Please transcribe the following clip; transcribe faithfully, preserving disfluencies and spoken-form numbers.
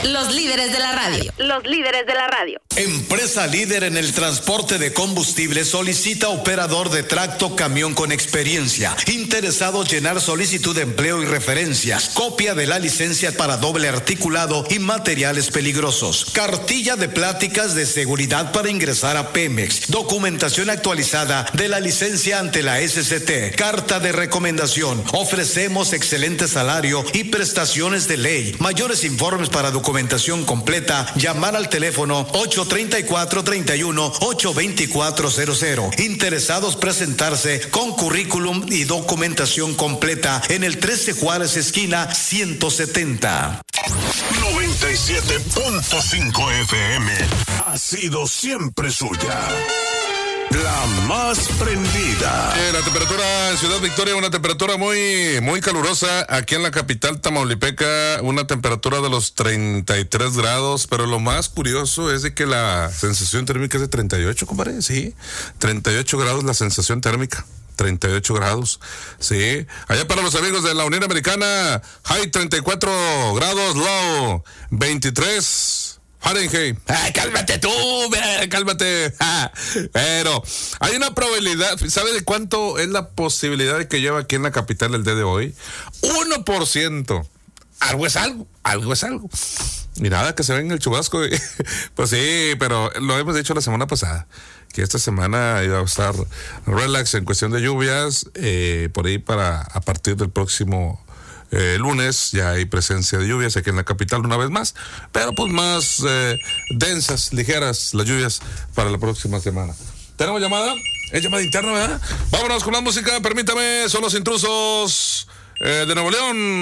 Los líderes de la radio. Los líderes de la radio. Empresa líder en el transporte de combustible solicita operador de tracto camión con experiencia. Interesados llenar solicitud de empleo y referencias. Copia de la licencia para doble articulado y materiales peligrosos. Cartilla de pláticas de seguridad para ingresar a Pemex. Documentación actualizada de la licencia ante la S C T. Carta de recomendación. Ofrecemos excelente salario y prestaciones de ley. Mayores informes para documentación completa. Llamar al teléfono ocho treinta y cuatro, treinta y uno, ocho veinticuatro cero cero. Interesados presentarse con currículum y documentación completa en el trece Juárez esquina ciento setenta. noventa y siete punto cinco F M ha sido siempre suya. La más prendida. Eh, la temperatura en Ciudad Victoria, una temperatura muy, muy calurosa. Aquí en la capital tamaulipeca, una temperatura de los treinta y tres grados. Pero lo más curioso es de que la sensación térmica es de treinta y ocho, compadre. Sí, treinta y ocho grados la sensación térmica. treinta y ocho grados, sí. Allá para los amigos de la Unión Americana, high treinta y cuatro grados, low veintitrés. Fahrenheit. Ay, cálmate tú, mira, cálmate. Pero hay una probabilidad, ¿sabe de cuánto es la posibilidad de que lleve aquí en la capital el día de hoy? uno por ciento. Algo es algo, algo es algo. Y nada, que se ven el chubasco. Pues sí, pero lo hemos dicho la semana pasada, que esta semana iba a estar relax en cuestión de lluvias, eh, por ahí para a partir del próximo Eh, lunes ya hay presencia de lluvias aquí en la capital una vez más, pero pues más eh, densas, ligeras las lluvias para la próxima semana. ¿Tenemos llamada? Es llamada interna, ¿verdad? Vámonos con la música, permítame, son los intrusos eh, de Nuevo León.